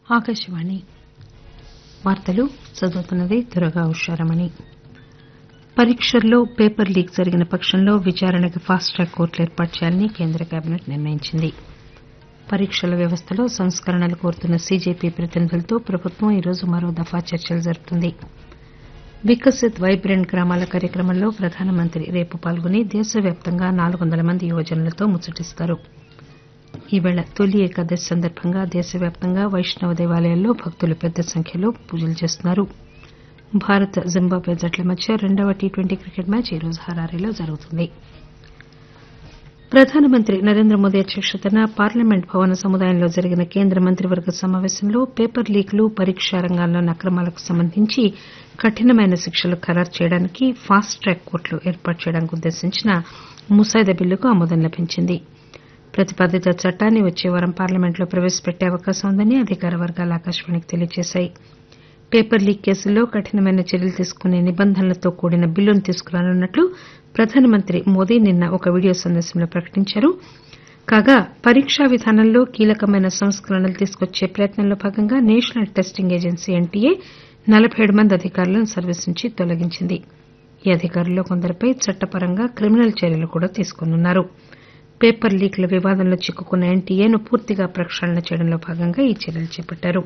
ఆకాశవాణి వార్తలు చదువుతున్నది దుర్గా ఉషారమణి. పరీక్షల్లో పేపర్ లీక్ జరిగిన పక్షంలో విచారణకు ఫాస్ట్ ట్రాక్ కోర్టులు ఏర్పాటు చేయాలని కేంద్ర కేబినెట్ నిర్ణయించింది. పరీక్షల వ్యవస్థలో సంస్కరణలు కోరుతున్న సీజేపీ ప్రతినిధులతో ప్రభుత్వం ఈరోజు మరో దఫా చర్చలు జరుపుతుంది. వికసిత్ వైబ్రెంట్ గ్రామాల కార్యక్రమంలో ప్రధానమంత్రి రేపు పాల్గొని దేశవ్యాప్తంగా 400 మంది యువజనులతో ముచ్చటిస్తారు. ఈవేళ తొలి ఏకాదశి సందర్భంగా దేశవ్యాప్తంగా వైష్ణవ దేవాలయాల్లో భక్తులు పెద్ద సంఖ్యలో పూజలు చేస్తున్నారు. భారత్ జింబాబ్వే జట్ల మధ్య రెండవ టీ20 క్రికెట్ మ్యాచ్ ఈరోజు హరారీలో జరుగుతుంది. ప్రధానమంత్రి నరేంద్ర మోదీ అధ్యక్షతన పార్లమెంట్ భవన సముదాయంలో జరిగిన కేంద్ర మంత్రివర్గ సమావేశంలో పేపర్ లీకులు పరీక్షా రంగాల్లోని అక్రమాలకు సంబంధించి కఠినమైన శిక్షలు ఖరారు చేయడానికి ఫాస్ట్ ట్రాక్ కోర్టులు ఏర్పాటు చేయడానికి ఉద్దేశించిన ముసాయిదా బిల్లుకు ఆమోదం లభించింది. ప్రతిపాదిత చట్టాన్ని వచ్చే వారం పార్లమెంట్లో ప్రవేశపెట్టే అవకాశం ఉందని అధికార వర్గాలు ఆకాశవాణికి తెలియజేశాయి. పేపర్ లీక్ కేసుల్లో కఠినమైన చర్యలు తీసుకునే నిబంధనలతో కూడిన బిల్లును తీసుకురానున్నట్లు ప్రధానమంత్రి మోదీ నిన్న ఒక వీడియో సందేశంలో ప్రకటించారు. కాగా పరీక్షా విధానంలో కీలకమైన సంస్కరణలు తీసుకొచ్చే ప్రయత్నంలో భాగంగా నేషనల్ టెస్టింగ్ ఏజెన్సీ ఎన్టీఏ 47 మంది అధికారులను సర్వీస్ నుంచి తొలగించింది. ఈ అధికారుల్లో కొందరిపై చట్టపరంగా క్రిమినల్ చర్యలు కూడా తీసుకోనున్నారు. పేపర్ లీక్ల వివాదంలో చిక్కుకున్న ఎన్టీఏను పూర్తిగా ప్రక్షాళన చేయడంలో భాగంగా ఈ చర్యలు చేపట్టారు.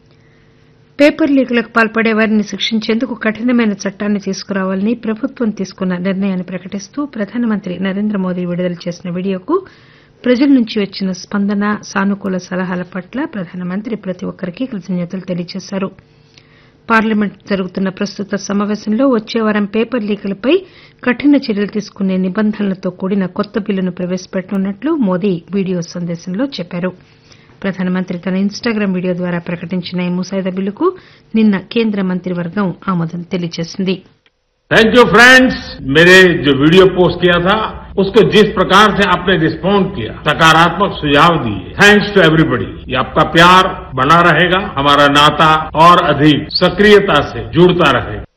పేపర్ లీకులకు పాల్పడే వారిని శిక్షించేందుకు కఠినమైన చట్టాన్ని తీసుకురావాలని ప్రభుత్వం తీసుకున్న నిర్ణయాన్ని ప్రకటిస్తూ ప్రధానమంత్రి నరేంద్ర మోదీ విడుదల చేసిన వీడియోకు ప్రజల నుంచి వచ్చిన స్పందన, సానుకూల సలహాల పట్ల ప్రధానమంత్రి ప్రతి ఒక్కరికీ కృతజ్ఞతలు తెలియజేశారు. పార్లమెంట్ జరుగుతున్న ప్రస్తుత సమావేశంలో వచ్చే వారం పేపర్ లీకులపై కఠిన చర్యలు తీసుకునే నిబంధనలతో కూడిన కొత్త బిల్లును ప్రవేశపెట్టనున్నట్లు మోదీ వీడియో సందేశంలో చెప్పారు. ప్రధానమంత్రి తన ఇన్స్టాగ్రామ్ వీడియో ద్వారా ప్రకటించిన ఈ ముసాయిదా బిల్లుకు నిన్న కేంద్ర మంత్రివర్గం ఆమోదం తెలియజేసింది. थैंक यू फ्रेंड्स, मेरे जो वीडियो पोस्ट किया था उसको जिस प्रकार से आपने रिस्पॉन्ड किया, सकारात्मक सुझाव दिए, थैंक्स टू एवरीबॉडी. ये आपका प्यार बना रहेगा, हमारा नाता और अधिक सक्रियता से जुड़ता रहेगा.